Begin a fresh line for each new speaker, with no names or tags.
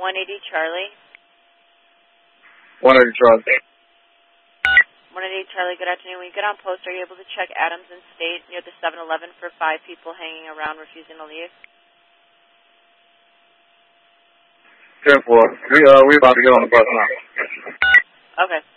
Charlie.
180 Charlie.
180 Charlie, good afternoon. When you get on post, are you able to check Adams and State near the 7-Eleven for 5 people hanging around refusing to leave?
10-4. We're about to get on the bus now.
Okay.